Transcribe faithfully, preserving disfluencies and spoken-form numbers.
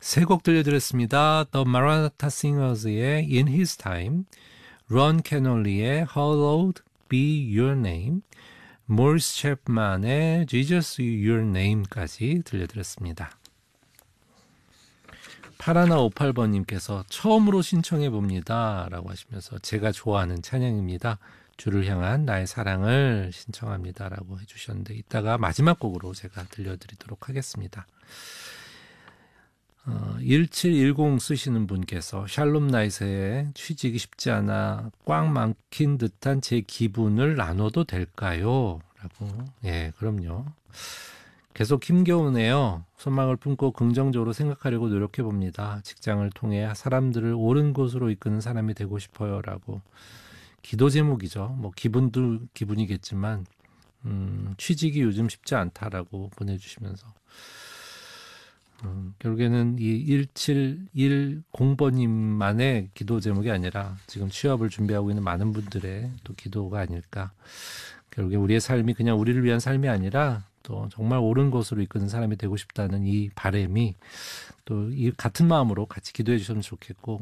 세 곡 들려드렸습니다. The Maranatha Singers의 In His Time, 런 캐놀리의 Hallowed Be Your Name, 모리스 챕만의 Jesus Your Name까지 들려드렸습니다. 팔하나오팔 번님께서 처음으로 신청해봅니다 라고 하시면서 제가 좋아하는 찬양입니다. 주를 향한 나의 사랑을 신청합니다 라고 해주셨는데 이따가 마지막 곡으로 제가 들려드리도록 하겠습니다. 어, 일칠일공 쓰시는 분께서 샬롬 나이스에 취직이 쉽지 않아 꽉 막힌 듯한 제 기분을 나눠도 될까요? 라고. 예, 그럼요. 계속 힘겨우네요. 소망을 품고 긍정적으로 생각하려고 노력해 봅니다. 직장을 통해 사람들을 옳은 곳으로 이끄는 사람이 되고 싶어요. 라고. 기도 제목이죠. 뭐 기분도 기분이겠지만 음, 취직이 요즘 쉽지 않다라고 보내주시면서 음, 결국에는 이 일칠일공 번님만의 기도 제목이 아니라 지금 취업을 준비하고 있는 많은 분들의 또 기도가 아닐까. 결국에 우리의 삶이 그냥 우리를 위한 삶이 아니라 또 정말 옳은 곳으로 이끄는 사람이 되고 싶다는 이 바람이 또 이 같은 마음으로 같이 기도해 주셨으면 좋겠고